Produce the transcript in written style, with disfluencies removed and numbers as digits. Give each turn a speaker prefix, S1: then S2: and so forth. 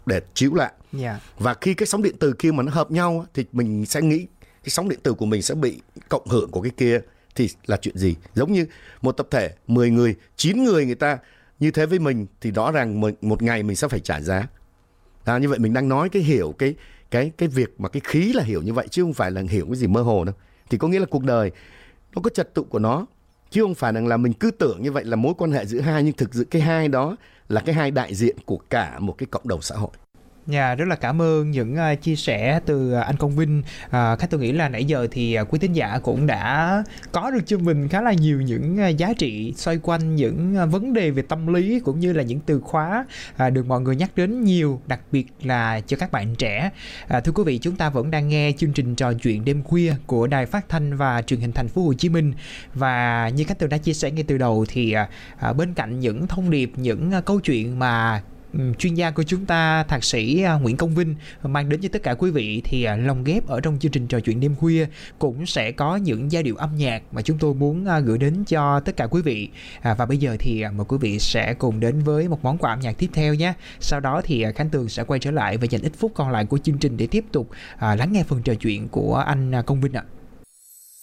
S1: để chiếu lại.
S2: Dạ.
S1: Và khi cái sóng điện từ kia mà nó hợp nhau thì mình sẽ nghĩ cái sóng điện từ của mình sẽ bị cộng hưởng của cái kia thì là chuyện gì. Giống như một tập thể 10 người, 9 người người ta như thế với mình thì rõ ràng một ngày mình sẽ phải trả giá. Như vậy mình đang nói cái hiểu cái việc mà cái khí là hiểu như vậy, chứ không phải là hiểu cái gì mơ hồ đâu. Thì có nghĩa là cuộc đời nó có trật tự của nó, chứ không phải là mình cứ tưởng như vậy là mối quan hệ giữa hai, nhưng thực sự cái hai đó là cái hai đại diện của cả một cái cộng đồng xã hội.
S2: Dạ, rất là cảm ơn những chia sẻ từ anh Công Vinh. Khách tôi nghĩ là nãy giờ thì quý thính giả cũng đã có được cho mình khá là nhiều những giá trị xoay quanh những vấn đề về tâm lý, cũng như là những từ khóa được mọi người nhắc đến nhiều, đặc biệt là cho các bạn trẻ. Thưa quý vị, chúng ta vẫn đang nghe chương trình trò chuyện đêm khuya của Đài Phát thanh và Truyền hình Thành phố Hồ Chí Minh. Và như khách tôi đã chia sẻ ngay từ đầu thì bên cạnh những thông điệp, những câu chuyện mà chuyên gia của chúng ta, thạc sĩ Nguyễn Công Vinh mang đến cho tất cả quý vị, thì lồng ghép ở trong chương trình trò chuyện đêm khuya cũng sẽ có những giai điệu âm nhạc mà chúng tôi muốn gửi đến cho tất cả quý vị. Và bây giờ thì mời quý vị sẽ cùng đến với một món quà âm nhạc tiếp theo nhé. Sau đó thì Khánh Tường sẽ quay trở lại và dành ít phút còn lại của chương trình để tiếp tục lắng nghe phần trò chuyện của anh Công Vinh ạ.